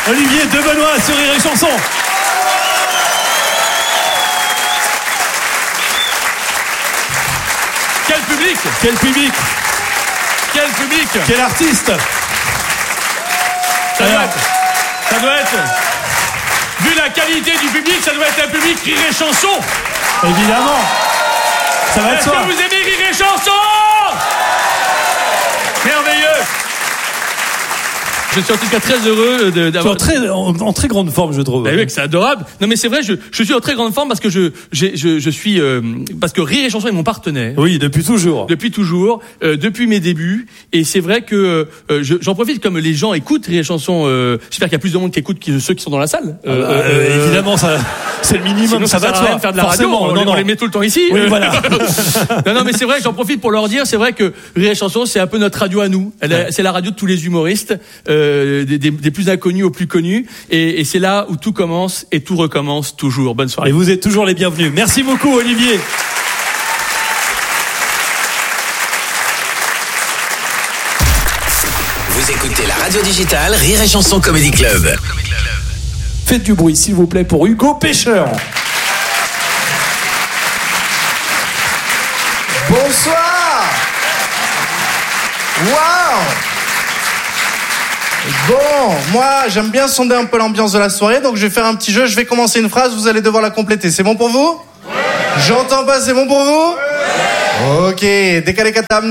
Olivier de Benoît sur Rire et Chanson. Quel public! Quel public! Quel public! Quel artiste! Ça doit être... Vu la qualité du public, ça doit être un public Rire et Chanson! Évidemment! Ça va être Est-ce ça! que vous aimez Rire et Chanson? Merveilleux! Je suis en tout cas très heureux d'avoir... En très grande forme, je trouve. Ben oui, c'est adorable. Non mais c'est vrai, je suis en très grande forme parce que je suis parce que Rire et Chanson est mon partenaire. Oui, depuis toujours. Depuis mes débuts. Et c'est vrai que j'en profite comme les gens écoutent Rire et Chanson. J'espère qu'il y a plus de monde qui écoute que ceux qui sont dans la salle. Évidemment, ça, c'est le minimum. Sinon, ça va de soi. Faire de la radio. On les met tout le temps ici. Oui, voilà. non, mais c'est vrai que j'en profite pour leur dire, c'est vrai que Rire et Chanson, c'est un peu notre radio à nous. C'est la radio de tous les humoristes. Des plus inconnus aux plus connus, et c'est là où tout commence et tout recommence toujours. Bonne soirée. Et vous êtes toujours les bienvenus. Merci beaucoup, Olivier. Vous écoutez la radio digitale Rire et Chanson Comedy Club. Faites du bruit, s'il vous plaît, pour Hugo Pêcheur. Bonsoir. Waouh. Bon, moi j'aime bien sonder un peu l'ambiance de la soirée, donc je vais faire un petit jeu, je vais commencer une phrase, vous allez devoir la compléter. C'est bon pour vous? Ouais. J'entends pas, c'est bon pour vous? Ouais. Ok, décalé katam.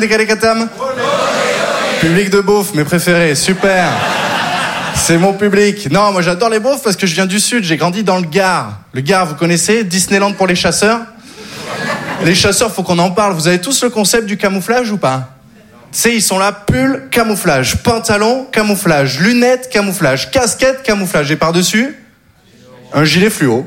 Public de beauf, mes préférés, super. C'est mon public. Non, moi j'adore les beaufs parce que je viens du sud, j'ai grandi dans le Gard. Le Gard, vous connaissez? Disneyland pour les chasseurs. Les chasseurs, faut qu'on en parle. Vous avez tous le concept du camouflage ou pas? Tu sais, ils sont là, pull, camouflage, pantalon, camouflage, lunettes, camouflage, casquette, camouflage. Et par-dessus, un gilet fluo.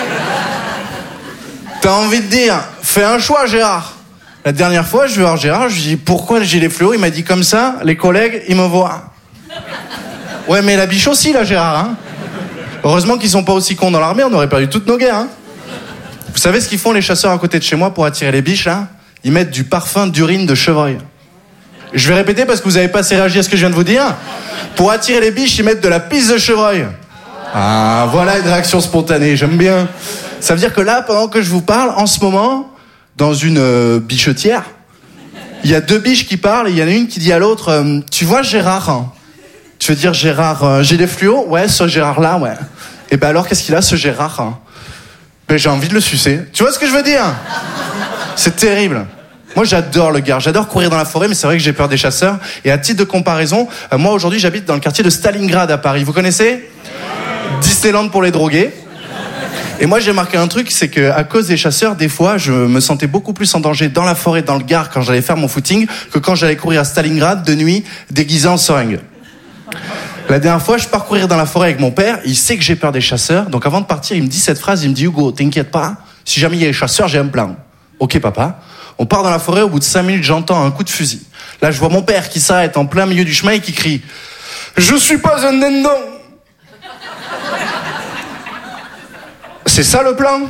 T'as envie de dire, fais un choix, Gérard. La dernière fois, je vais voir Gérard, je lui dis, pourquoi le gilet fluo? Il m'a dit comme ça, les collègues, ils me voient. Ouais, mais la biche aussi, là, Gérard. Hein. Heureusement qu'ils sont pas aussi cons dans l'armée, on aurait perdu toutes nos guerres. Hein. Vous savez ce qu'ils font, les chasseurs à côté de chez moi, pour attirer les biches, là? Ils mettent du parfum d'urine de chevreuil. Je vais répéter parce que vous avez pas assez réagi à ce que je viens de vous dire. Pour attirer les biches, ils mettent de la pisse de chevreuil. Ah, voilà une réaction spontanée, j'aime bien. Ça veut dire que là, pendant que je vous parle, en ce moment, dans une bichetière, il y a deux biches qui parlent et il y en a une qui dit à l'autre, tu vois Gérard hein? Tu veux dire Gérard gilet fluo? Ouais, ce Gérard-là, ouais. Et ben alors, qu'est-ce qu'il a, ce Gérard hein? Ben j'ai envie de le sucer. Tu vois ce que je veux dire? C'est terrible. Moi, j'adore le Gard, j'adore courir dans la forêt, mais c'est vrai que j'ai peur des chasseurs. Et à titre de comparaison, moi, aujourd'hui, j'habite dans le quartier de Stalingrad à Paris. Vous connaissez? Disneyland pour les drogués. Et moi, j'ai remarqué un truc, c'est que à cause des chasseurs, des fois, je me sentais beaucoup plus en danger dans la forêt, dans le Gard, quand j'allais faire mon footing, que quand j'allais courir à Stalingrad de nuit, déguisé en seringue. La dernière fois, je pars courir dans la forêt avec mon père, il sait que j'ai peur des chasseurs, donc avant de partir, il me dit cette phrase, il me dit, Hugo, t'inquiète pas, si jamais il y a les chasseurs, j'ai un plan. Ok, papa. On part dans la forêt, au bout de 5 minutes, j'entends un coup de fusil. Là, je vois mon père qui s'arrête en plein milieu du chemin et qui crie « Je suis pas un dindon !» C'est ça le plan?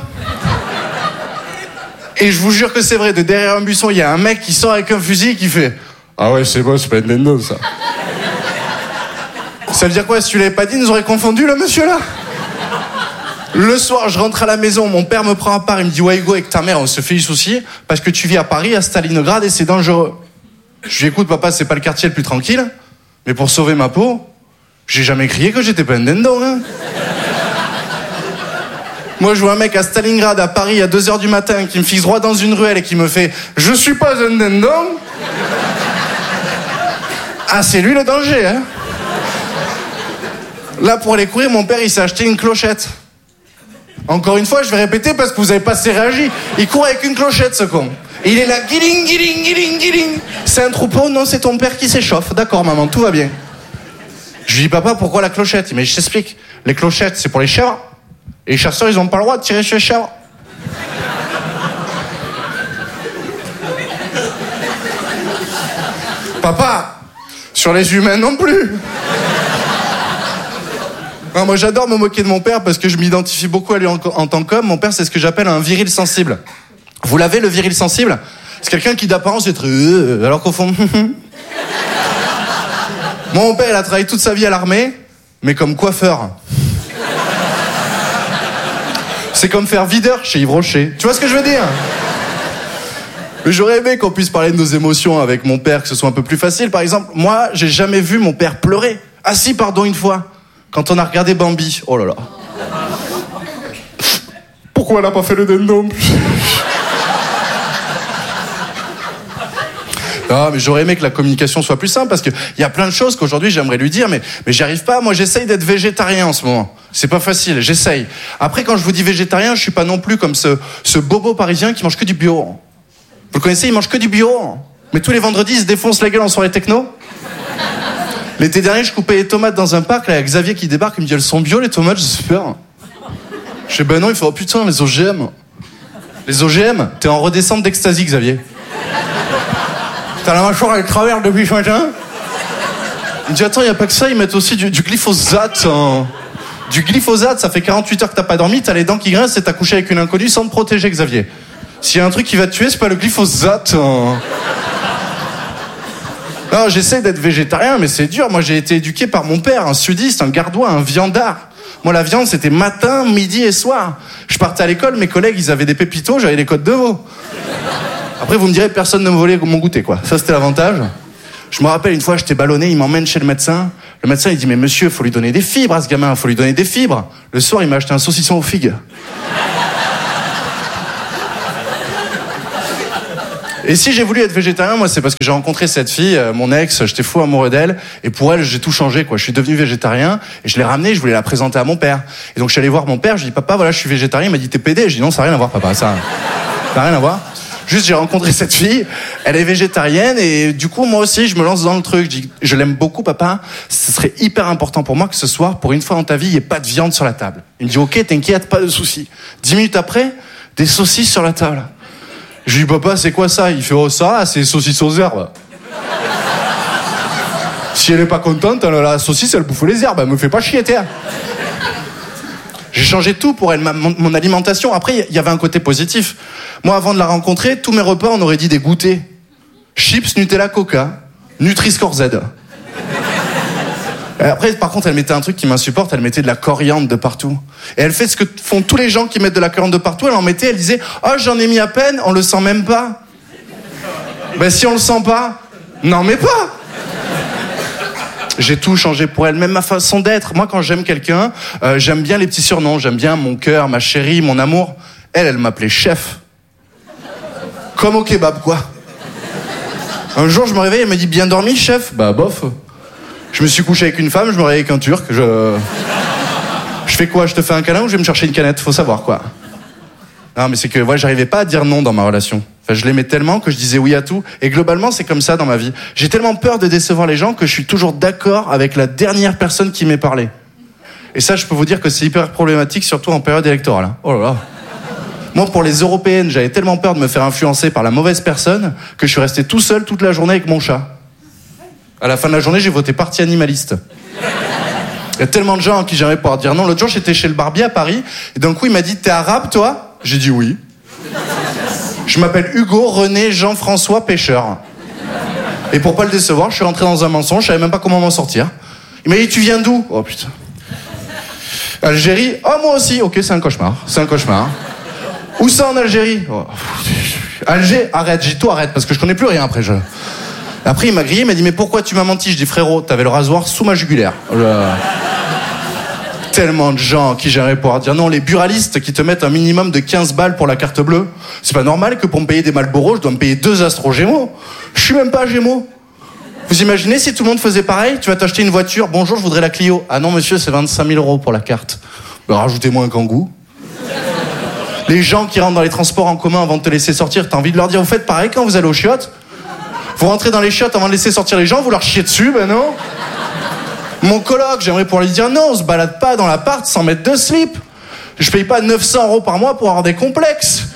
Et je vous jure que c'est vrai, de derrière un buisson, il y a un mec qui sort avec un fusil et qui fait « Ah ouais, c'est bon, c'est pas un dindon, ça. » Ça veut dire quoi? Si tu l'avais pas dit, nous aurait confondu, le monsieur, là? Le soir, je rentre à la maison, mon père me prend à part, il me dit « Ouais, Hugo, avec ta mère, on se fait du souci, parce que tu vis à Paris, à Stalingrad, et c'est dangereux. » Je lui dis « Écoute, papa, c'est pas le quartier le plus tranquille, mais pour sauver ma peau, j'ai jamais crié que j'étais pas un dindon, hein. » Moi, je vois un mec à Stalingrad, à Paris, à 2h du matin, qui me fixe droit dans une ruelle et qui me fait « Je suis pas un dindon !» Ah, c'est lui le danger, hein. Là, pour aller courir, mon père, il s'est acheté une clochette. Encore une fois, je vais répéter parce que vous avez pas assez réagi. Il court avec une clochette, ce con. Et il est là, guiling, guiling, guiling, guiling. C'est un troupeau? Non, c'est ton père qui s'échauffe. D'accord, maman, tout va bien. Je lui dis, papa, pourquoi la clochette? Mais je t'explique. Les clochettes, c'est pour les chèvres. Et les chasseurs, ils ont pas le droit de tirer sur les chèvres. Papa, sur les humains non plus. Non, moi j'adore me moquer de mon père parce que je m'identifie beaucoup à lui en tant qu'homme. Mon père, c'est ce que j'appelle un viril sensible. Vous l'avez, le viril sensible? C'est quelqu'un qui d'apparence est très... alors qu'au fond... Mon père, il a travaillé toute sa vie à l'armée, mais comme coiffeur. C'est comme faire videur chez Yves Rocher. Tu vois ce que je veux dire? Mais j'aurais aimé qu'on puisse parler de nos émotions avec mon père, que ce soit un peu plus facile. Par exemple, moi, j'ai jamais vu mon père pleurer. Ah si, pardon, une fois. Quand on a regardé Bambi. Oh là là. Pourquoi elle a pas fait le dindon? Non, mais j'aurais aimé que la communication soit plus simple, parce qu'il y a plein de choses qu'aujourd'hui j'aimerais lui dire, mais j'y arrive pas. Moi, j'essaye d'être végétarien en ce moment. C'est pas facile, j'essaye. Après, quand je vous dis végétarien, je suis pas non plus comme ce bobo parisien qui mange que du bio. Vous le connaissez, il mange que du bio. Mais tous les vendredis, il se défonce la gueule en soirée techno. L'été dernier, je coupais les tomates dans un parc, là, il y a Xavier qui débarque, il me dit, elles sont bio les tomates, je sais pas. Je fais, ben non, il fait, oh putain, les OGM. Les OGM, t'es en redescente d'extasie, Xavier. T'as la mâchoire avec travers depuis ce matin? Il me dit, attends, il n'y a pas que ça, ils mettent aussi du glyphosate. Hein. Du glyphosate, ça fait 48 heures que t'as pas dormi, t'as les dents qui grincent et t'as couché avec une inconnue sans te protéger, Xavier. S'il y a un truc qui va te tuer, c'est pas le glyphosate. Hein. Non, j'essaie d'être végétarien, mais c'est dur. Moi, j'ai été éduqué par mon père, un sudiste, un gardois, un viandard. Moi, la viande, c'était matin, midi et soir. Je partais à l'école, mes collègues, ils avaient des pépitos, j'avais des côtes de veau. Après, vous me direz, personne ne me volait mon goûter, quoi. Ça, c'était l'avantage. Je me rappelle, une fois, j'étais ballonné, il m'emmène chez le médecin. Le médecin, il dit, mais monsieur, faut lui donner des fibres à ce gamin, faut lui donner des fibres. Le soir, il m'a acheté un saucisson aux figues. Et si j'ai voulu être végétarien, moi, c'est parce que j'ai rencontré cette fille, mon ex, j'étais fou amoureux d'elle, et pour elle, j'ai tout changé, quoi. Je suis devenu végétarien, et je l'ai ramenée, je voulais la présenter à mon père. Et donc, je suis allé voir mon père, je lui ai dit, papa, voilà, je suis végétarien. Il m'a dit, t'es pédé? Je dis, non, ça n'a rien à voir, papa, ça n'a rien à voir. Juste, j'ai rencontré cette fille, elle est végétarienne, et du coup, moi aussi, je me lance dans le truc. Je dis, je l'aime beaucoup, papa, ce serait hyper important pour moi que ce soir, pour une fois dans ta vie, il n'y ait pas de viande sur la table. Il me dit, ok, t'inquiète, pas de soucis. 10 minutes après, des saucisses sur la table. Je lui dis, papa, c'est quoi ça? Il fait, oh, ça, c'est saucisses aux herbes. Si elle est pas contente, la saucisse, elle bouffe les herbes, elle me fait pas chier, t'es. J'ai changé tout pour elle, mon alimentation. Après, il y avait un côté positif. Moi, avant de la rencontrer, tous mes repas, on aurait dit des goûters. Chips, Nutella, Coca, Nutri-Score Z. Et après, par contre, elle mettait un truc qui m'insupporte, elle mettait de la coriandre de partout. Et elle fait ce que font tous les gens qui mettent de la coriandre de partout, elle en mettait, elle disait, oh, j'en ai mis à peine, on le sent même pas. Ben, si on le sent pas, n'en mets pas. J'ai tout changé pour elle, même ma façon d'être. Moi, quand j'aime quelqu'un, j'aime bien les petits surnoms. J'aime bien mon cœur, ma chérie, mon amour. Elle m'appelait chef. Comme au kebab, quoi. Un jour, je me réveille, elle m'a dit, bien dormi, chef? Bah, bof. Je me suis couché avec une femme, je me réveille avec un turc. Je fais quoi? Je te fais un câlin ou je vais me chercher une canette? Faut savoir, quoi. Non, mais c'est que, ouais, j'arrivais pas à dire non dans ma relation. Enfin, je l'aimais tellement que je disais oui à tout. Et globalement, c'est comme ça dans ma vie. J'ai tellement peur de décevoir les gens que je suis toujours d'accord avec la dernière personne qui m'est parlé. Et ça, je peux vous dire que c'est hyper problématique, surtout en période électorale. Oh là là. Moi, pour les européennes, j'avais tellement peur de me faire influencer par la mauvaise personne que je suis resté tout seul toute la journée avec mon chat. À la fin de la journée, j'ai voté parti animaliste. Il y a tellement de gens à qui j'aimerais pouvoir dire non. L'autre jour, j'étais chez le barbier à Paris, et d'un coup, il m'a dit, t'es arabe, toi? J'ai dit oui. Je m'appelle Hugo René Jean-François Pêcheur. Et pour pas le décevoir, je suis rentré dans un mensonge, je savais même pas comment m'en sortir. Il m'a dit, tu viens d'où? Oh putain. Algérie? Oh, moi aussi. Ok, c'est un cauchemar. C'est un cauchemar. Où ça en Algérie? Oh. Alger? Arrête, j'ai tout arrête, parce que je connais plus rien après. Après, il m'a grillé, il m'a dit, mais pourquoi tu m'as menti? Je dis, frérot, t'avais le rasoir sous ma jugulaire. Tellement de gens à qui j'aimerais pouvoir dire non, les buralistes qui te mettent un minimum de 15 balles pour la carte bleue. C'est pas normal que pour me payer des Marlboro, je dois me payer 2 Astro Gémeaux. Je suis même pas Gémeaux. Vous imaginez si tout le monde faisait pareil? Tu vas t'acheter une voiture, bonjour, je voudrais la Clio. Ah non, monsieur, c'est 25 000 € pour la carte. Ben, rajoutez-moi un Kangoo. Les gens qui rentrent dans les transports en commun avant de te laisser sortir, t'as envie de leur dire, vous faites pareil quand vous allez aux chiottes? Vous rentrez dans les chiottes avant de laisser sortir les gens, vous leur chiez dessus, ben non. Mon coloc, j'aimerais pouvoir lui dire non, on se balade pas dans l'appart sans mettre de slip. Je paye pas 900 € par mois pour avoir des complexes.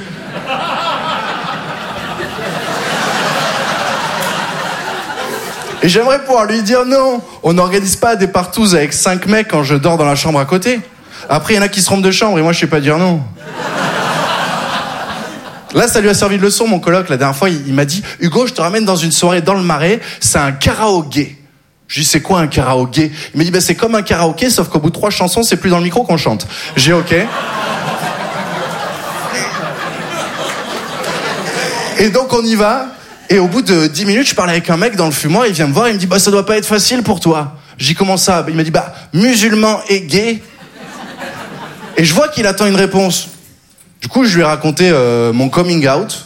Et j'aimerais pouvoir lui dire non, on n'organise pas des partouzes avec 5 mecs quand je dors dans la chambre à côté. Après, il y en a qui se trompent de chambre et moi, je sais pas dire non. Là, ça lui a servi de leçon, mon coloc. La dernière fois, il m'a dit, Hugo, je te ramène dans une soirée dans le Marais, c'est un karaoké. Je dis, c'est quoi un karaoké? Il me dit, c'est comme un karaoké, sauf qu'au bout de 3 chansons, c'est plus dans le micro qu'on chante. J'ai ok. Et donc, on y va. Et au bout de 10 minutes, je parle avec un mec dans le fumoir, il vient me voir, il me dit, ça doit pas être facile pour toi. Je dis, comment ça? Il m'a dit, musulman et gay. Et je vois qu'il attend une réponse. Du coup, je lui ai raconté mon coming out,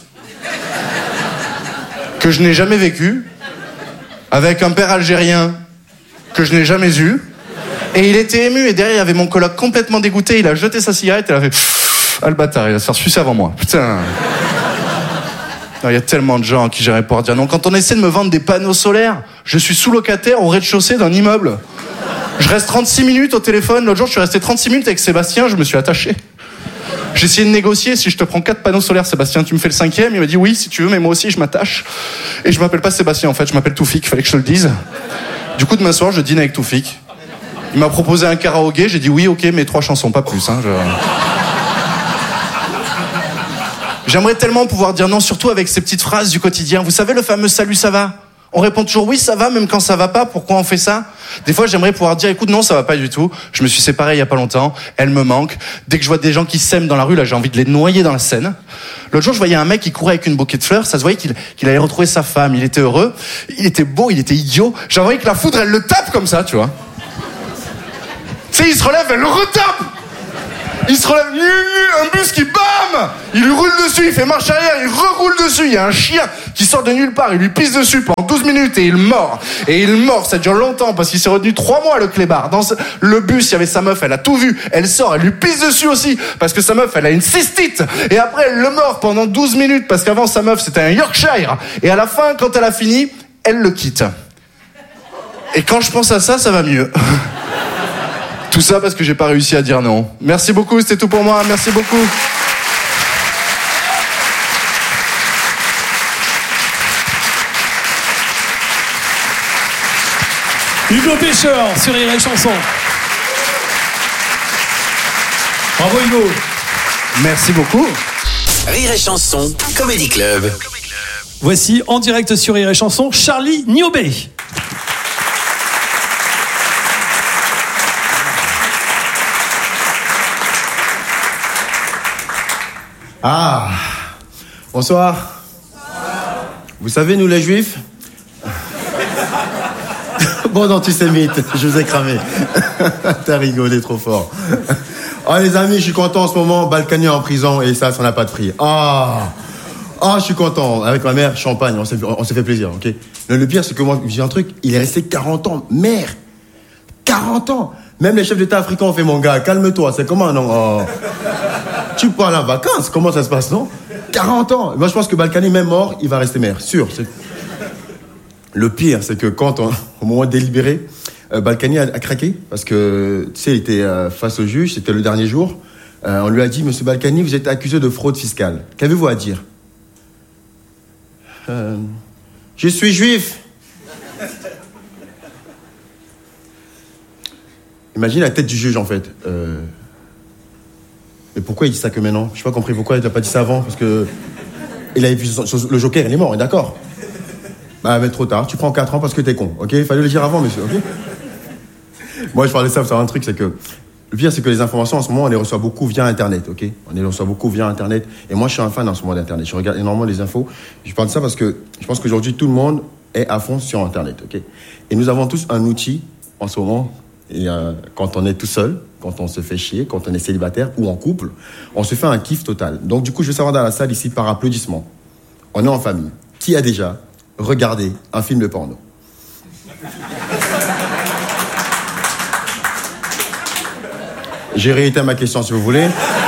que je n'ai jamais vécu, avec un père algérien que je n'ai jamais eu. Et il était ému, et derrière, il y avait mon coloc complètement dégoûté, il a jeté sa cigarette, et il a fait, ah le bâtard, il va se faire sucer avant moi. Putain. Il y a tellement de gens à qui j'aimerais pouvoir dire non. Quand on essaie de me vendre des panneaux solaires, je suis sous-locataire au rez-de-chaussée d'un immeuble. Je reste 36 minutes au téléphone. L'autre jour, je suis resté 36 minutes avec Sébastien, je me suis attaché. J'ai essayé de négocier, si je te prends 4 panneaux solaires, Sébastien, tu me fais le 5e. Il m'a dit oui, si tu veux, mais moi aussi, je m'attache. Et je m'appelle pas Sébastien, en fait, je m'appelle Toufik, fallait que je te le dise. Du coup, demain soir, je dîne avec Toufik. Il m'a proposé un karaoké, j'ai dit oui, ok, mais 3 chansons, pas plus. J'aimerais tellement pouvoir dire non, surtout avec ces petites phrases du quotidien. Vous savez, le fameux salut, ça va? On répond toujours oui, ça va, même quand ça va pas. Pourquoi on fait ça? Des fois, j'aimerais pouvoir dire, écoute, non, ça va pas du tout. Je me suis séparé il y a pas longtemps. Elle me manque. Dès que je vois des gens qui s'aiment dans la rue, là, j'ai envie de les noyer dans la Seine. L'autre jour, je voyais un mec qui courait avec une bouquet de fleurs. Ça se voyait qu'il allait retrouver sa femme. Il était heureux. Il était beau, il était idiot. J'ai envie que la foudre, elle le tape comme ça, tu vois. Tu sais, il se relève, elle le retape. Il se relève, un bus qui bam, il lui roule dessus, il fait marche arrière, il reroule dessus, il y a un chien qui sort de nulle part, il lui pisse dessus pendant 12 minutes et il mord. Et il mord, ça dure longtemps parce qu'il s'est retenu 3 mois le clébard. Dans le bus, il y avait sa meuf, elle a tout vu, elle sort, elle lui pisse dessus aussi parce que sa meuf, elle a une cystite. Et après, elle le mord pendant 12 minutes parce qu'avant sa meuf, c'était un Yorkshire. Et à la fin, quand elle a fini, elle le quitte. Et quand je pense à ça, ça va mieux. Tout ça parce que j'ai pas réussi à dire non. Merci beaucoup, c'était tout pour moi. Merci beaucoup. Hugo Pêcheur sur Rire et Chanson. Bravo Hugo. Merci beaucoup. Rire et Chanson Comedy Club. Voici en direct sur Rire et Chanson Charlie Niobé. Ah, bonsoir. Vous savez, nous les juifs, bon antisémite, je vous ai cramé. T'as rigolé trop fort. Oh les amis, je suis content en ce moment, Balkany en prison et ça n'a pas de prix. Je suis content. Avec ma mère, champagne, on s'est fait plaisir, ok. Le pire, c'est que moi, j'ai un truc, il est resté 40 ans, mère. 40 ans. Même les chefs d'État africains ont fait, mon gars, calme-toi, c'est comment, non? Tu parles en vacances, comment ça se passe, non? 40 ans. Moi, je pense que Balkany, même mort, il va rester maire, sûr. Le pire, c'est que au moment de délibérer, Balkany a craqué, parce que, tu sais, il était face au juge, c'était le dernier jour. On lui a dit, monsieur Balkany, vous êtes accusé de fraude fiscale. Qu'avez-vous à dire? Je suis juif. Imagine la tête du juge, en fait. Mais pourquoi il dit ça que maintenant? Je n'ai pas compris pourquoi il n'a pas dit ça avant. Parce que il avait vu le Joker, il est mort, on est d'accord. Mais trop tard, tu prends 4 ans parce que t'es con, ok? Il fallait le dire avant, monsieur, ok? Moi, je parlais de ça, vous savez un truc, c'est que... Le pire, c'est que les informations, en ce moment, on les reçoit beaucoup via Internet, ok? On les reçoit beaucoup via Internet. Et moi, je suis un fan en ce moment d'Internet. Je regarde énormément les infos. Je parle de ça parce que je pense qu'aujourd'hui, tout le monde est à fond sur Internet, ok? Et nous avons tous un outil, en ce moment... Et quand on est tout seul, quand on se fait chier, quand on est célibataire ou en couple, on se fait un kiff total. Donc du coup, je veux savoir dans la salle ici, par applaudissement, on est en famille. Qui a déjà regardé un film de porno? J'ai réitéré ma question si vous voulez.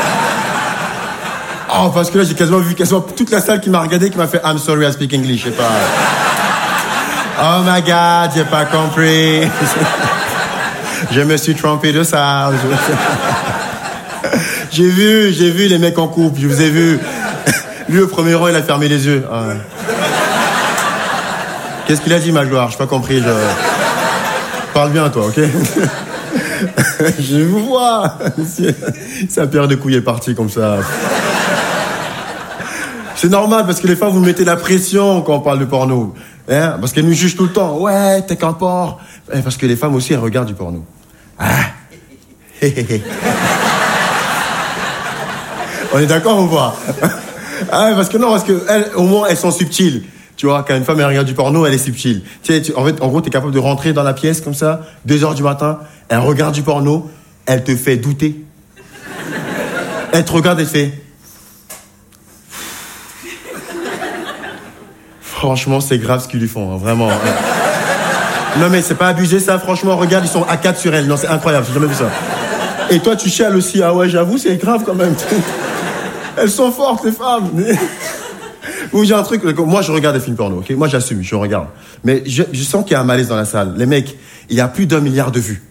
Oh, parce que là, j'ai quasiment vu toute la salle qui m'a regardé, qui m'a fait I'm sorry, I speak English, je sais pas. Oh my God, j'ai pas compris. Je me suis trompé de ça. J'ai vu les mecs en couple, je vous ai vu. Lui, au premier rang, il a fermé les yeux. Qu'est-ce qu'il a dit, ma gloire? Je n'ai pas compris. Parle bien, toi, ok? Je vous vois. Sa paire de couilles est partie comme ça. C'est normal, parce que les femmes, vous mettez la pression quand on parle de porno. Hein, parce qu'elles nous jugent tout le temps. Ouais, t'es qu'un porc. Parce que les femmes aussi, elles regardent du porno. Ah. On est d'accord ou pas? Ah, parce que elles, au moins, elles sont subtiles. Tu vois, quand une femme elle regarde du porno, elle est subtile. En gros, t'es capable de rentrer dans la pièce comme ça, 2h du matin, elle regarde du porno, elle te fait douter. Elle te regarde et te fait... Franchement, c'est grave ce qu'ils lui font, hein, vraiment. Non mais c'est pas abusé ça, franchement, regarde, ils sont à 4 sur elle. Non, c'est incroyable, j'ai jamais vu ça. Et toi, tu chiales aussi. Ah ouais, j'avoue, c'est grave quand même. Elles sont fortes, les femmes. Vous j'ai un truc, moi je regarde des films porno, ok? Moi j'assume, je regarde. Mais je sens qu'il y a un malaise dans la salle. Les mecs, il y a plus d'1 milliard de vues.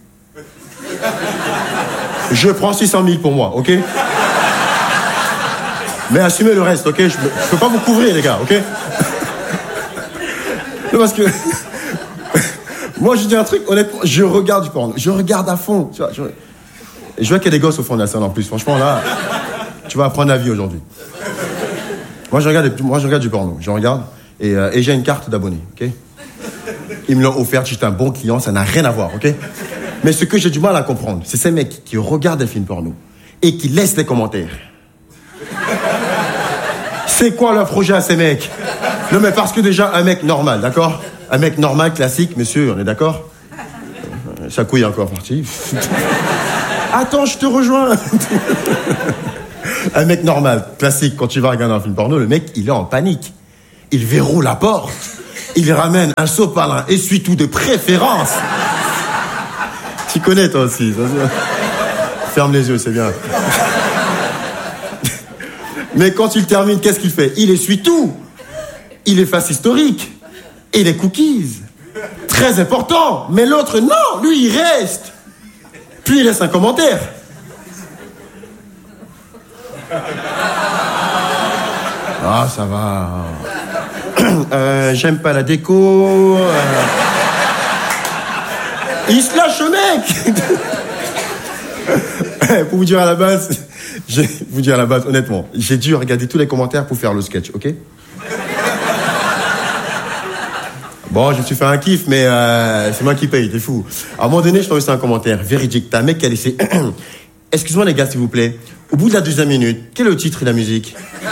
Je prends 600 000 pour moi, ok? Mais assumez le reste, ok? Je peux pas vous couvrir, les gars, ok? Non, parce que... Moi, je dis un truc, honnêtement, je regarde du porno. Je regarde à fond, tu vois. Et je vois qu'il y a des gosses au fond de la salle, en plus. Franchement, là, tu vas apprendre la vie aujourd'hui. Moi, je regarde du porno. Je regarde, et j'ai une carte d'abonné, ok? Ils me l'ont offert, j'étais un bon client, ça n'a rien à voir, ok? Mais ce que j'ai du mal à comprendre, c'est ces mecs qui regardent des films porno et qui laissent des commentaires. C'est quoi leur projet à ces mecs? Non, mais parce que déjà, un mec normal, d'accord? Un mec normal, classique, monsieur, on est d'accord? Sa couille est encore partie. Attends, je te rejoins. Un mec normal, classique, quand tu vas regarder un film porno, le mec, il est en panique. Il verrouille la porte. Il ramène un sopalin, essuie-tout de préférence. Tu connais, toi aussi. Ferme les yeux, c'est bien. Mais quand il termine, qu'est-ce qu'il fait? Il essuie tout. Il efface historique. Et les cookies. Très important. Mais l'autre, non, lui, il reste. Puis il laisse un commentaire. Ah, ça va. J'aime pas la déco. Il se lâche le mec. Pour vous dire à la base, honnêtement, j'ai dû regarder tous les commentaires pour faire le sketch, ok? Bon, je me suis fait un kiff, mais c'est moi qui paye, t'es fou. À un moment donné, je t'ai reçu un commentaire véridique. T'as un mec qui a laissé... Excuse-moi les gars, s'il vous plaît. Au bout de la 2e minute, quel est le titre et la musique?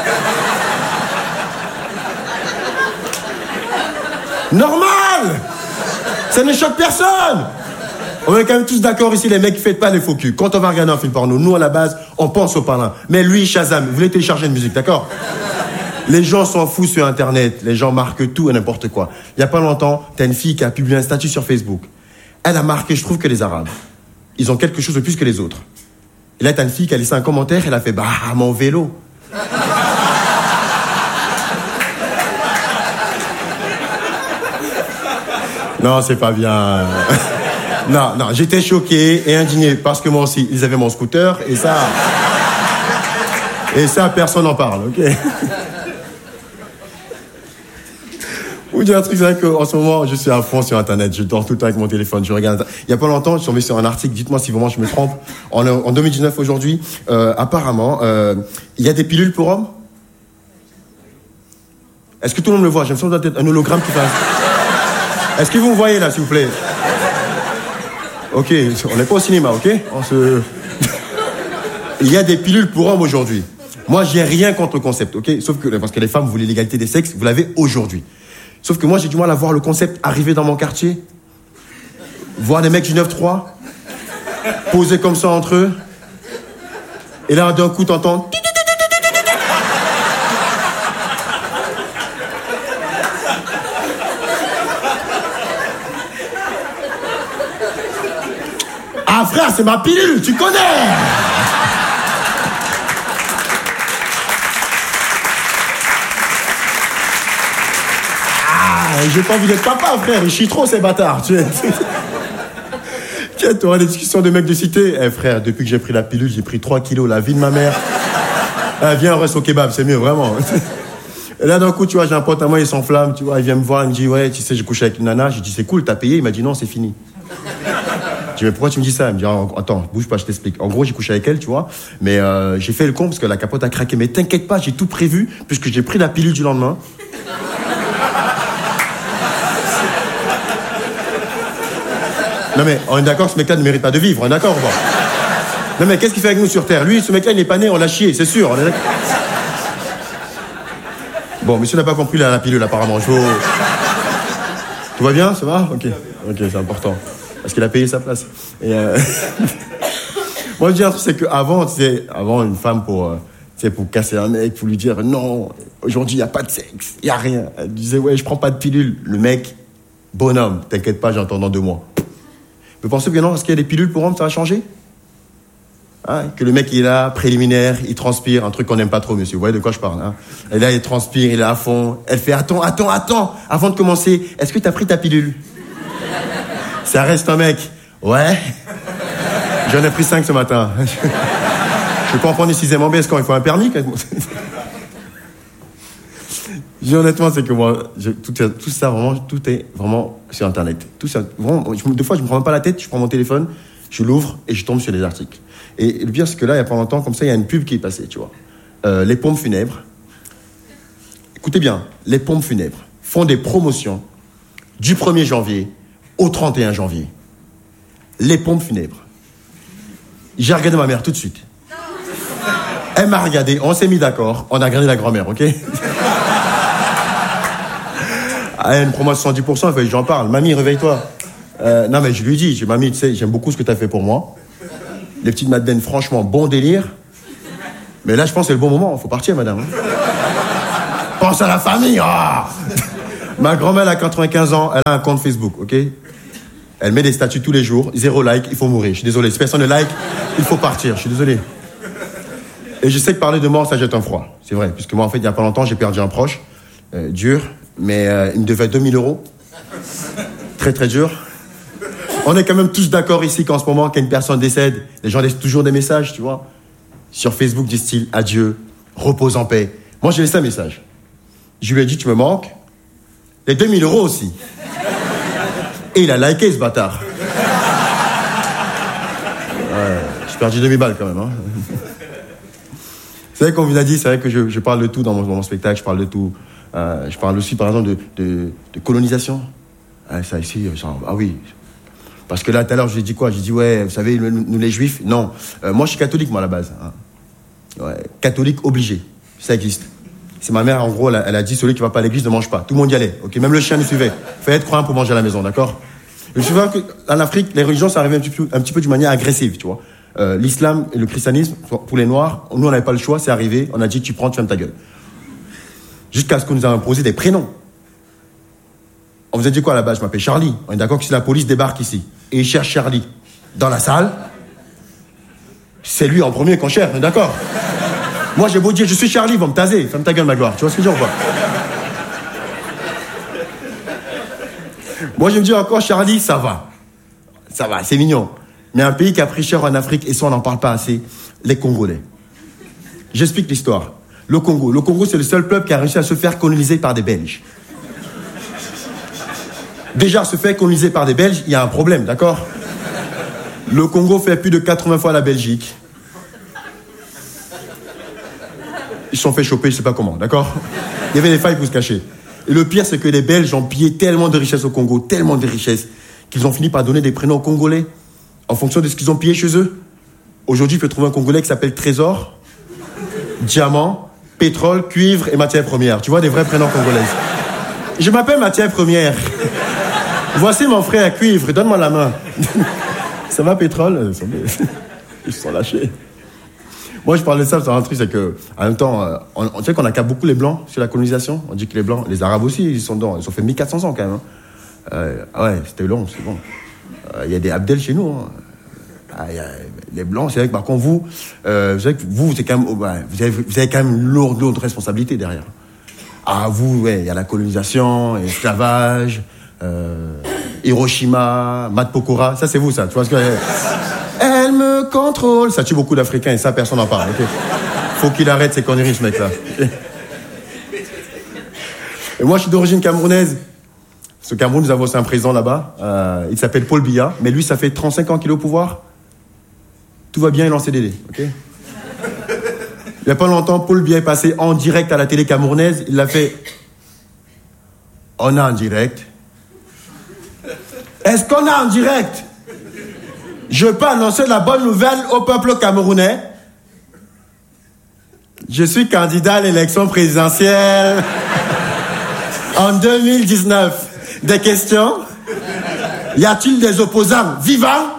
Normal! Ça ne choque personne! On est quand même tous d'accord ici, les mecs, faites pas les faux culs. Quand on va regarder un film porno, nous, à la base, on pense au parrain. Mais lui, Shazam, vous voulez télécharger une musique, d'accord? Les gens s'en foutent sur Internet. Les gens marquent tout et n'importe quoi. Il y a pas longtemps, t'as une fille qui a publié un statut sur Facebook. Elle a marqué, je trouve que les Arabes, ils ont quelque chose de plus que les autres. Et là, t'as une fille qui a laissé un commentaire, elle a fait, bah, mon vélo. Non, c'est pas bien. Non, j'étais choqué et indigné parce que moi aussi, ils avaient mon scooter et ça, personne n'en parle, ok? Vous dire un truc, c'est vrai qu'en ce moment, je suis à fond sur Internet. Je dors tout le temps avec mon téléphone. Je regarde. Il y a pas longtemps, je suis tombé sur un article. Dites-moi si vraiment je me trompe. En 2019 aujourd'hui, apparemment, il y a des pilules pour hommes. Est-ce que tout le monde me le voit? J'ai l'impression d'être un hologramme qui passe. Est-ce que vous me voyez là, s'il vous plaît? Ok, on n'est pas au cinéma, ok? Il y a des pilules pour hommes aujourd'hui. Moi, j'ai rien contre le concept, ok? Sauf que, parce que les femmes, vous voulez l'égalité des sexes, vous l'avez aujourd'hui. Sauf que moi, j'ai du mal à voir le concept arriver dans mon quartier. Voir des mecs du 9-3, poser comme ça entre eux. Et là, d'un coup, t'entends... Ah frère, c'est ma pilule, tu connais! J'ai pas envie d'être papa, frère. Ils chient trop, ces bâtards. Tiens, t'auras des discussions de mecs de cité. Eh, frère, depuis que j'ai pris la pilule, j'ai pris 3 kilos. La vie de ma mère. Viens, on reste au kebab, c'est mieux, vraiment. Et là, d'un coup, tu vois, j'ai un pote à moi, il s'enflamme, tu vois, il vient me voir, il me dit, ouais, tu sais, j'ai couché avec une nana. J'ai dit, c'est cool, t'as payé? Il m'a dit, non, c'est fini. Je dis, mais pourquoi tu me dis ça? Il me dit, attends, bouge pas, je t'explique. En gros, j'ai couché avec elle, tu vois, mais j'ai fait le con parce que la capote a craqué. Mais t'inquiète pas, j'ai tout prévu, puisque j'ai pris la pilule du lendemain. Non mais, on est d'accord que ce mec-là ne mérite pas de vivre, on est d'accord ou pas? Non mais qu'est-ce qu'il fait avec nous sur Terre? Lui, ce mec-là, il n'est pas né, on l'a chié, c'est sûr. On est d'accord. Bon, monsieur n'a pas compris la pilule, apparemment. Tout va bien, ça va? Ok, c'est important. Parce qu'il a payé sa place. Et moi, je dis un truc, c'est qu'avant, tu sais, une femme pour casser un mec, pour lui dire non, aujourd'hui, il n'y a pas de sexe, il n'y a rien. Elle disait, ouais, je prends pas de pilule. Le mec, bonhomme, t'inquiète pas, j'entends dans 2 mois. Vous pensez que non, parce qu'il y a des pilules pour hommes, ça va changer? Hein, que le mec, il est là, préliminaire, il transpire, un truc qu'on n'aime pas trop, monsieur. Vous voyez de quoi je parle, hein? Et là, il transpire, il est à fond. Elle fait, attends, avant de commencer, est-ce que t'as pris ta pilule? Ça reste un mec. Ouais. J'en ai pris 5 ce matin. Je peux pas en prendre une 6e en baisse quand il faut un permis. Honnêtement, c'est que moi, tout ça, vraiment, tout est vraiment sur Internet. Tout ça, vraiment, des fois, je me prends même pas la tête, je prends mon téléphone, je l'ouvre et je tombe sur des articles. Et le pire, c'est que là, il y a pas longtemps, comme ça, il y a une pub qui est passée, tu vois. Les pompes funèbres. Écoutez bien, les pompes funèbres font des promotions du 1er janvier au 31 janvier. Les pompes funèbres. J'ai regardé ma mère tout de suite. Elle m'a regardé, on s'est mis d'accord, on a regardé la grand-mère, ok? Ah, une promotion de 110%, il fallait que j'en parle. Mamie, réveille-toi. Non, mais je lui dis, mamie, tu sais, j'aime beaucoup ce que tu as fait pour moi. Les petites madeleines, franchement, bon délire. Mais là, je pense que c'est le bon moment, il faut partir, madame. Pense à la famille, ah. Ma grand-mère a 95 ans, elle a un compte Facebook, ok? Elle met des statuts tous les jours, 0 like, il faut mourir. Je suis désolé, si personne ne like, il faut partir, je suis désolé. Et je sais que parler de mort, ça jette un froid. C'est vrai, puisque moi, en fait, il n'y a pas longtemps, j'ai perdu un proche. Dur, mais il me devait 2000 €. Très, très dur. On est quand même tous d'accord ici qu'en ce moment, quand une personne décède, les gens laissent toujours des messages, tu vois. Sur Facebook, du style, adieu, repose en paix. Moi, j'ai laissé un message. Je lui ai dit, tu me manques. Les 2000 € aussi. Et il a liké, ce bâtard. Ouais, j'ai perdu 2000 balles quand même, hein. C'est vrai qu'on vous a dit, c'est vrai que je parle de tout dans mon spectacle, je parle de tout. Je parle aussi, par exemple, de colonisation. Ça ici, ah oui. Parce que là, tout à l'heure, je lui ai dit quoi? J'ai dit, ouais, vous savez, nous les juifs, non. Moi, je suis catholique, moi, à la base. Hein. Ouais, catholique obligé. Ça existe. C'est ma mère, en gros, elle a dit, celui qui va pas à l'église ne mange pas. Tout le monde y allait. Ok, même le chien nous suivait. Fallait être croyant pour manger à la maison, d'accord? Je me souviens qu'en Afrique, les religions, ça arrivait un petit peu d'une manière agressive, tu vois. L'islam et le christianisme, pour les Noirs, nous, on n'avait pas le choix, c'est arrivé. On a dit, tu prends, tu fermes ta gueule. Jusqu'à ce qu'on nous a imposé des prénoms. On vous a dit quoi là-bas? Je m'appelle Charlie. On est d'accord que si la police débarque ici et il cherche Charlie dans la salle, c'est lui en premier qu'on cherche, on est d'accord? Moi, j'ai beau dire, je suis Charlie, ils vont me taser. Ferme ta gueule, ma gloire. Tu vois ce que je veux dire ou pas? Moi, je me dis encore, Charlie, ça va. Ça va, c'est mignon. Mais un pays qui a pris cher en Afrique, et ça, on n'en parle pas assez, les Congolais. J'explique l'histoire. Le Congo, c'est le seul peuple qui a réussi à se faire coloniser par des Belges. Déjà, se faire coloniser par des Belges, il y a un problème, d'accord? Le Congo fait plus de 80 fois la Belgique. Ils se sont fait choper, je sais pas comment, d'accord? Il y avait des failles pour se cacher. Et le pire, c'est que les Belges ont pillé tellement de richesses au Congo, tellement de richesses, qu'ils ont fini par donner des prénoms aux Congolais, en fonction de ce qu'ils ont pillé chez eux. Aujourd'hui, tu peux trouver un Congolais qui s'appelle Trésor, Diamant, Pétrole, Cuivre et Matière Première. Tu vois, des vrais prénoms congolais. Je m'appelle Matière Première. Voici mon frère Cuivre, donne-moi la main. Ça va, Pétrole? Ils se sont lâchés. Moi, je parle de ça, c'est un truc, c'est que, en même temps, on sait qu'on accable beaucoup les Blancs sur la colonisation. On dit que les Blancs, les Arabes aussi, ils ont fait 1400 ans quand même. Hein. Ouais, c'était long, c'est bon. Il y a des Abdel chez nous. Hein. Les Blancs, c'est vrai que par contre, vous savez que vous, c'est quand même, vous avez quand même une lourde responsabilité derrière. Ah, vous, ouais, il y a la colonisation, l'esclavage, Hiroshima, Mat Pokora, ça c'est vous, ça. Tu vois ce que... Elle me contrôle. Ça tue beaucoup d'Africains et ça, personne n'en parle. Okay. Faut qu'il arrête ces conneries, ce mec-là. Et moi, je suis d'origine camerounaise. Au Cameroun, nous avons aussi un président là-bas. Il s'appelle Paul Biya. Mais lui, ça fait 35 ans qu'il est au pouvoir. Tout va bien, il est en CDD. Okay. Il n'y a pas longtemps, Paul Biya est passé en direct à la télé camerounaise. Il l'a fait... On est en direct. Est-ce qu'on est en direct? Je peux annoncer la bonne nouvelle au peuple camerounais. Je suis candidat à l'élection présidentielle en 2019. Des questions? Y a-t-il des opposants vivants?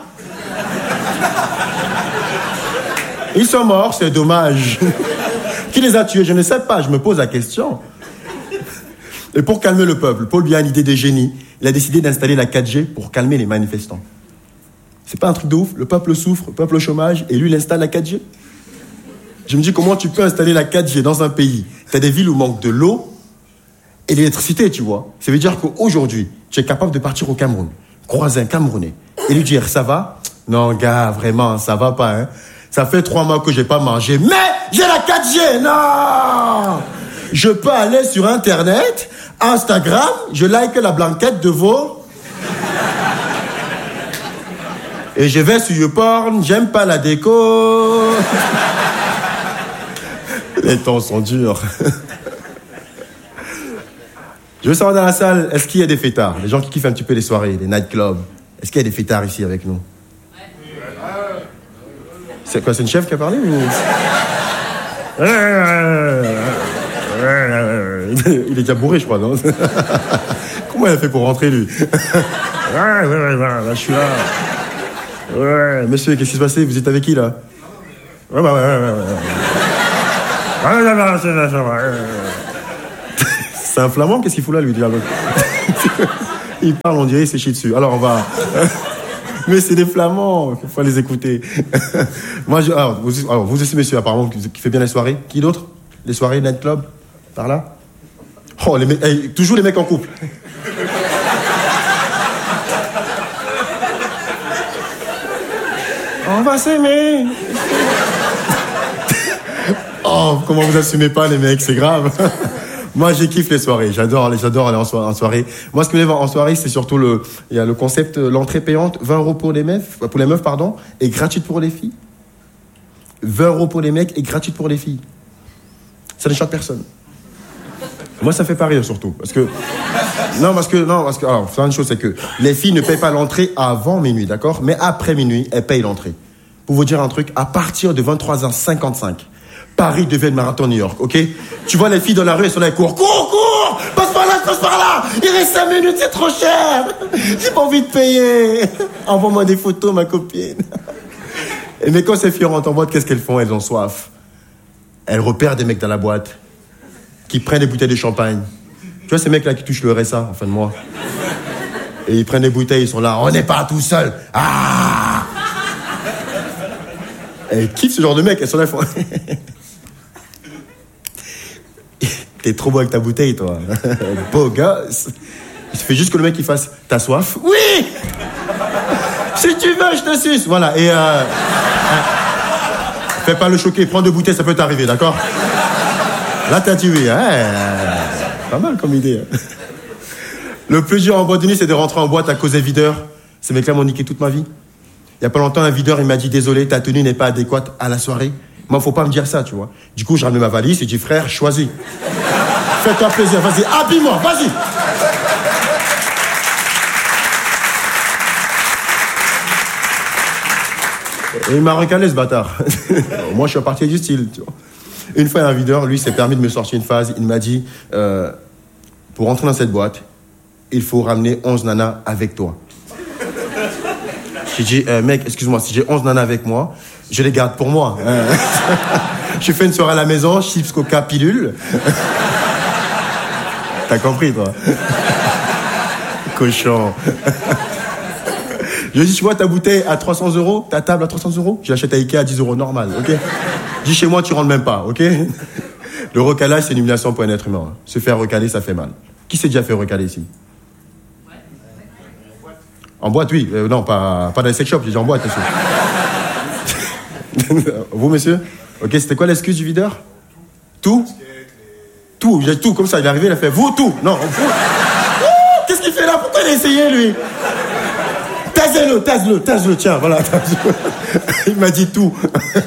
Ils sont morts, c'est dommage. Qui les a tués? Je ne sais pas, je me pose la question. Et pour calmer le peuple, Paul Biya a une idée de génie. Il a décidé d'installer la 4G pour calmer les manifestants. C'est pas un truc de ouf? Le peuple souffre, le peuple au chômage, et lui, il installe la 4G. Je me dis, comment tu peux installer la 4G dans un pays? T'as des villes où manque de l'eau et l'électricité, tu vois. Ça veut dire qu'aujourd'hui, tu es capable de partir au Cameroun, croiser un Camerounais, et lui dire, ça va? Non, gars, vraiment, ça va pas, hein. Ça fait 3 mois que j'ai pas mangé, mais j'ai la 4G, non! Je peux aller sur Internet, Instagram, je like la blanquette de veau. Et je vais sur YouPorn, j'aime pas la déco. Les temps sont durs. Je veux savoir dans la salle, est-ce qu'il y a des fêtards? Les gens qui kiffent un petit peu les soirées, les nightclubs. Est-ce qu'il y a des fêtards ici avec nous? C'est quoi, c'est une chef qui a parlé ou... Il est déjà bourré, je crois, non? Comment il a fait pour rentrer, lui? Là, je suis là. Ouais, monsieur, qu'est-ce qui se passait? Vous êtes avec qui, là? Ouais. C'est un flamand, qu'est-ce qu'il fout là, lui? Il parle, on dirait, il s'est chié dessus. Alors, on va... Mais c'est des flamands, il faut les écouter. Moi, alors, vous aussi, monsieur, apparemment, qui fait bien les soirées. Qui d'autre? Les soirées, nightclub? Par là? Oh, les mecs, toujours les mecs en couple. On va s'aimer. Oh, comment vous assumez pas, les mecs, c'est grave. Moi, j'ai kiffe les soirées. J'adore aller en soirée. Moi, ce que j'aime en soirée, c'est surtout il y a le concept, l'entrée payante, 20 € pour les meufs, et gratuite pour les filles. 20 € pour les mecs et gratuite pour les filles. Ça ne choque personne. Moi, ça fait pas rire, surtout. Parce que, alors, c'est une chose, c'est que les filles ne payent pas l'entrée avant minuit, d'accord? Mais après minuit, elles payent l'entrée. Pour vous dire un truc, à partir de 23h55, Paris devient le marathon New York, ok? Tu vois les filles dans la rue, elles sont là, elles courent. Cours! Passe par là! Il reste 5 minutes, c'est trop cher! J'ai pas envie de payer! Envoie-moi des photos, ma copine. Mais quand ces filles rentrent en boîte, qu'est-ce qu'elles font? Elles ont soif. Elles repèrent des mecs dans la boîte qui prennent des bouteilles de champagne. Tu vois ces mecs-là qui touchent le RSA en fin de mois? Et ils prennent des bouteilles, ils sont là, on n'est pas tout seul! Ah! Elles kiffent ce genre de mecs, elles sont là, elles font... T'es trop beau avec ta bouteille, toi. Beau gosse. Il suffit juste que le mec il fasse « T'as soif ?» « Oui !»« Si tu veux, je te suce !» Voilà, et fais pas le choquer, prends 2 bouteilles, ça peut t'arriver, d'accord? Là, t'as dit oui, hein? Pas mal comme idée. Hein. Le plus dur en boîte de nuit, c'est de rentrer en boîte à cause des videurs. Ces mecs-là m'ont niqué toute ma vie. Il y a pas longtemps, un videur, il m'a dit « Désolé, ta tenue n'est pas adéquate à la soirée. » Moi, faut pas me dire ça, tu vois. Du coup, j'ai ramené ma valise et j'ai dit, frère, choisis. Fais-toi plaisir, vas-y, habille-moi, vas-y. Et il m'a recalé, ce bâtard. Moi, je suis parti du style, tu vois. Une fois, un videur, lui, s'est permis de me sortir une phase. Il m'a dit, pour rentrer dans cette boîte, il faut ramener 11 nanas avec toi. J'ai dit, mec, excuse-moi, si j'ai 11 nanas avec moi, je les garde pour moi. Je fais une soirée à la maison, chips, coca, pilule. T'as compris, toi? Cochon. Je dis, tu vois ta bouteille à 300 €, ta table à 300 €, je l'achète à Ikea à 10 €, normal, ok? Dis chez moi, tu rentres même pas, ok? Le recalage, c'est une humiliation pour un être humain. Se faire recaler, ça fait mal. Qui s'est déjà fait recaler ici? En boîte, oui. Non, pas dans les sex shops, j'ai dit en boîte, monsieur. Vous, monsieur? Ok, c'était quoi l'excuse du videur? Tout? Tout, j'ai tout, comme ça, il est arrivé, il a fait, vous, tout. Non, vous. Qu'est-ce qu'il fait là? Pourquoi il a essayé, lui? Taise-le, tiens, voilà. Il m'a dit tout.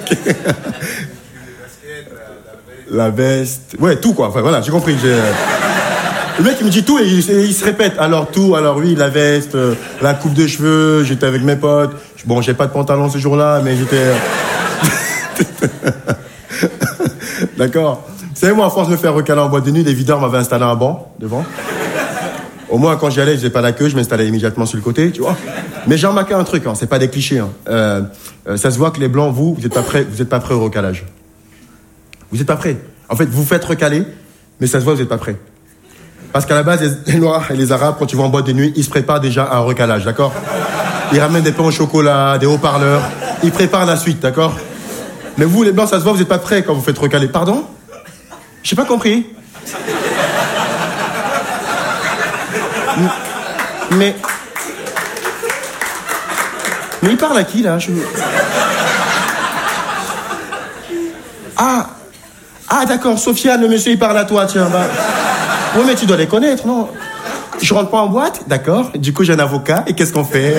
La veste. Ouais, tout, quoi. Enfin, voilà, j'ai compris. Le mec, il me dit tout et il se répète. Alors tout, alors oui, la veste, la coupe de cheveux, j'étais avec mes potes, je Bon, j'ai pas de pantalon ce jour-là, mais j'étais... D'accord. Vous savez, moi, à force de me faire recaler en boîte de nuit, les videurs m'avaient installé un banc devant. Au moins, quand j'y allais, je faisais pas la queue, je m'installais immédiatement sur le côté, tu vois. Mais j'ai remarqué un truc, hein, c'est pas des clichés. Hein. Ça se voit que les blancs, vous êtes pas prêts au recalage. Vous êtes pas prêts. En fait, vous faites recaler, mais ça se voit que vous êtes pas prêts. Parce qu'à la base, les Noirs et les Arabes, quand tu vas en boîte de nuit, ils se préparent déjà à un recalage, d'accord? Ils ramènent des pains au chocolat, des haut-parleurs. Ils préparent la suite, d'accord? Mais vous, les Blancs, ça se voit, vous êtes pas prêts quand vous faites recaler. Pardon? J'ai pas compris. Mais il parle à qui, là? Ah, d'accord, Sofiane, le monsieur, il parle à toi, tiens, bah... Oui, mais tu dois les connaître, non? Je rentre pas en boîte? D'accord. Du coup, j'ai un avocat, et qu'est-ce qu'on fait?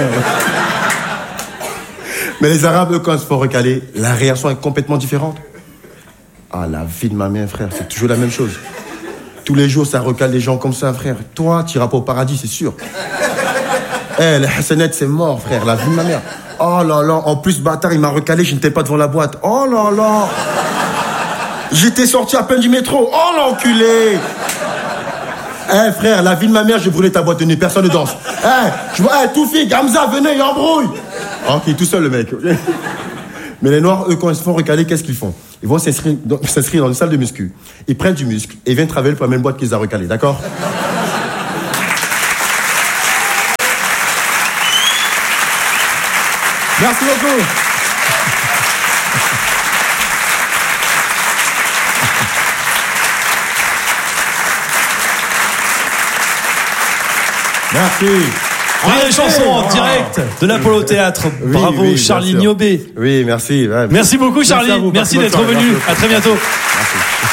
Mais les Arabes, eux, quand ils se font recaler, la réaction est complètement différente. Ah, la vie de ma mère, frère, c'est toujours la même chose. Tous les jours, ça recale des gens comme ça, frère. Toi, tu iras pas au paradis, c'est sûr. Les Hassanettes, c'est mort, frère, la vie de ma mère. Oh là là, en plus, bâtard, il m'a recalé, je n'étais pas devant la boîte. Oh là là. J'étais sorti à peine du métro. Oh l'enculé. Frère, la vie de ma mère, j'ai brûlé ta boîte de nuit, personne ne danse. Toufi, Gamza, venez, il embrouille. Ok, tout seul le mec. Mais les Noirs, eux, quand ils se font recaler, qu'est-ce qu'ils font? Ils vont s'inscrire dans une salle de muscu. Ils prennent du muscle et ils viennent travailler pour la même boîte qu'ils ont recalé, d'accord? Merci beaucoup. Merci. Rire et chanson en direct de l'Apollo Théâtre. Bravo, oui, Charlie Niobé. Oui, merci. Ouais. Merci beaucoup, Charlie. Merci d'être venu. À très bientôt. Merci.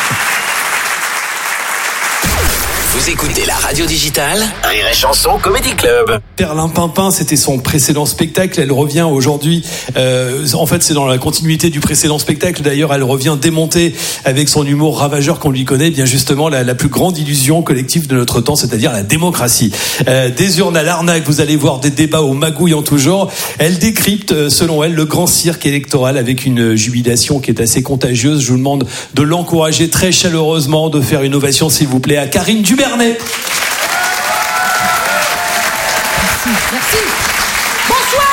Vous écoutez la radio digitale Rire et Chanson Comedy Club. Perlin Pimpin, c'était son précédent spectacle. Elle revient aujourd'hui. En fait, c'est dans la continuité du précédent spectacle. D'ailleurs, elle revient démontée avec son humour ravageur qu'on lui connaît. Bien justement, la plus grande illusion collective de notre temps, c'est-à-dire la démocratie. Des urnes à l'arnaque, vous allez voir des débats aux magouilles en tout genre. Elle décrypte, selon elle, le grand cirque électoral avec une jubilation qui est assez contagieuse. Je vous demande de l'encourager très chaleureusement, de faire une ovation, s'il vous plaît, à Karine Dubernet. Merci. Bonsoir.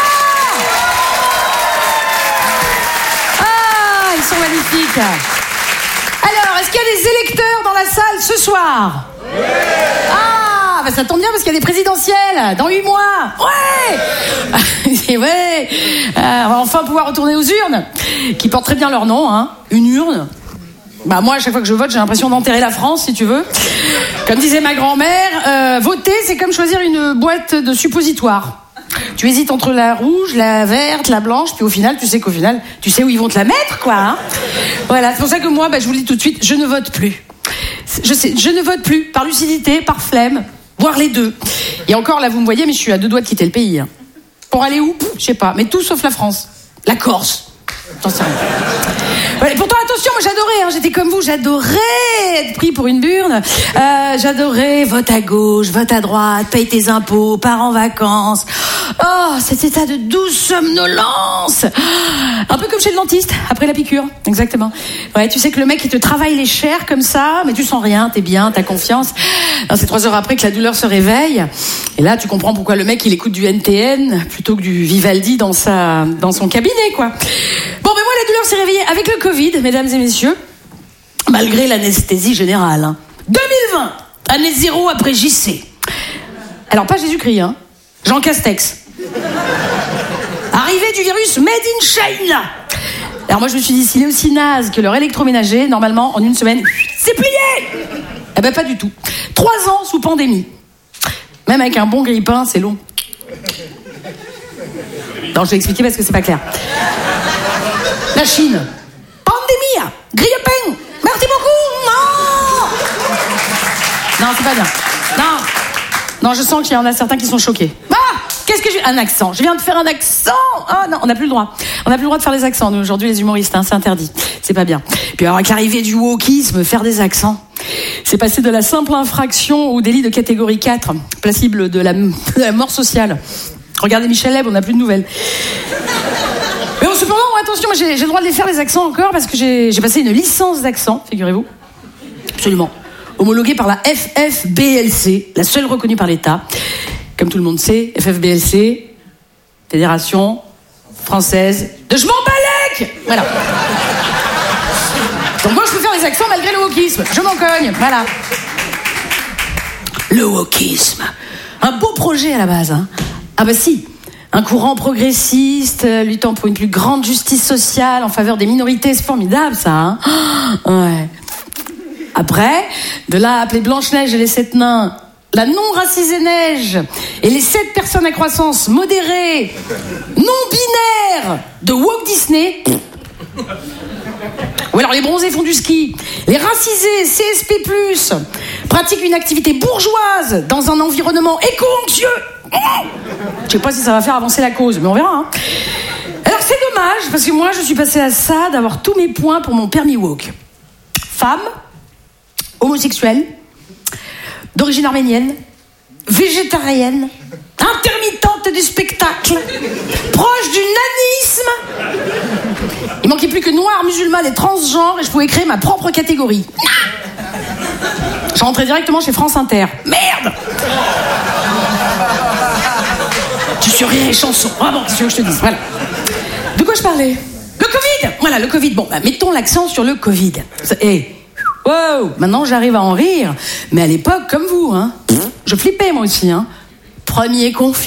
Ah, ils sont magnifiques. Alors, est-ce qu'il y a des électeurs dans la salle ce soir? Oui. Ah, bah ça tombe bien parce qu'il y a des présidentielles dans 8 mois. Ouais. C'est vrai. On va enfin pouvoir retourner aux urnes, qui portent très bien leur nom, hein. Une urne. Bah moi, à chaque fois que je vote, j'ai l'impression d'enterrer la France, si tu veux. Comme disait ma grand-mère, voter, c'est comme choisir une boîte de suppositoires. Tu hésites entre la rouge, la verte, la blanche, puis au final, tu sais tu sais où ils vont te la mettre, quoi. Hein. Voilà, c'est pour ça que moi, je vous le dis tout de suite, je ne vote plus. Je ne vote plus, par lucidité, par flemme, voire les deux. Et encore, là, vous me voyez, mais je suis à 2 doigts de quitter le pays. Hein. Pour aller où? Je sais pas, mais tout sauf la France. La Corse. J'en sais rien. Ouais, pourtant, attention, moi j'adorais, hein, j'étais comme vous, j'adorais être pris pour une burne. J'adorais vote à gauche, vote à droite, paye tes impôts, pars en vacances. Oh, cet état de douce somnolence. Un peu comme chez le dentiste, après la piqûre, exactement. Ouais, tu sais que le mec, il te travaille les chairs comme ça, mais tu sens rien, t'es bien, t'as confiance. Alors, c'est 3 heures après que la douleur se réveille. Et là, tu comprends pourquoi le mec, il écoute du NTN plutôt que du Vivaldi dans son cabinet, quoi. Bon, mais moi, la douleur s'est réveillée avec le Covid, mesdames et messieurs, malgré l'anesthésie générale. Hein. 2020, année 0 après JC. Alors, pas Jésus-Christ, hein. Jean Castex. Arrivée du virus Made in China. Alors moi, je me suis dit, s'il est aussi naze que leur électroménager, normalement, en 1 semaine, c'est plié. Eh ben, pas du tout. 3 ans sous pandémie. Même avec un bon grille-pain, c'est long. Non, je vais expliquer parce que c'est pas clair. La Chine. Pandémie. Grille-pain. Merci beaucoup. Non. Non, c'est pas bien. Non, je sens qu'il y en a certains qui sont choqués. Ah, qu'est-ce que j'ai... Un accent. Je viens de faire un accent. Ah non, on n'a plus le droit. On n'a plus le droit de faire des accents, nous, aujourd'hui, les humoristes. Hein, c'est interdit. C'est pas bien. Puis alors, avec l'arrivée du wokisme, faire des accents, c'est passé de la simple infraction au délit de catégorie 4, passible de la mort sociale. Regardez Michel Leb, on n'a plus de nouvelles. Mais bon, cependant, attention, moi j'ai le droit de les faire les accents encore parce que j'ai passé une licence d'accent, figurez-vous. Absolument. Homologuée par la FFBLC, la seule reconnue par l'État. Comme tout le monde sait, FFBLC, Fédération Française de Je m'en balèque. Voilà. Donc moi je peux faire les accents malgré le wokisme. Je m'en cogne, voilà. Le wokisme. Un beau projet à la base, hein. Ah bah si. Un courant progressiste, luttant pour une plus grande justice sociale en faveur des minorités, c'est formidable ça, hein. Ouais. Après, de là à appeler Blanche-Neige et les 7 nains la non-racisée neige et les 7 personnes à croissance modérée, non-binaire de Walt Disney. Ou alors les bronzés font du ski. Les racisés, CSP+, pratiquent une activité bourgeoise dans un environnement éco-anxieux. Je sais pas si ça va faire avancer la cause, mais on verra. Hein. Alors c'est dommage, parce que moi je suis passée à ça d'avoir tous mes points pour mon permis woke. Femme, homosexuelle, d'origine arménienne, végétarienne, intermittente du spectacle, proche du nanisme. Il manquait plus que noir, musulmane et transgenre et je pouvais créer ma propre catégorie. Je rentrais directement chez France Inter. Merde. Tu suis Rire et Chanson. Ah bon, qu'est-ce que je te dise, voilà. De quoi je parlais? Le Covid. Voilà, le Covid. Bon, bah, mettons l'accent sur le Covid. Et wow, maintenant j'arrive à en rire. Mais à l'époque, comme vous, hein, je flippais moi aussi, hein. Premier confinement.